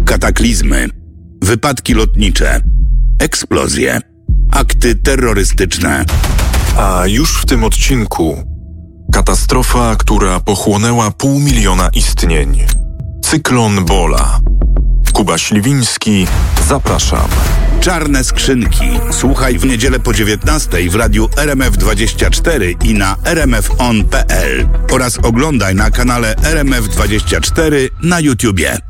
Kataklizmy, wypadki lotnicze, eksplozje, akty terrorystyczne. A już w tym odcinku katastrofa, która pochłonęła 500 000 istnień. Cyklon Bola. Kuba Śliwiński, zapraszam. Czarne skrzynki. Słuchaj w niedzielę po 19:00 w radiu RMF24 i na rmfon.pl oraz oglądaj na kanale RMF24 na YouTubie.